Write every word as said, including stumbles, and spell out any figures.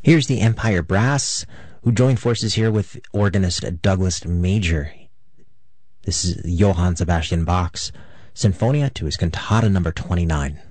Here's the Empire Brass, who joined forces here with organist Douglas Major. This is Johann Sebastian Bach's Sinfonia to his Cantata number twenty-nine.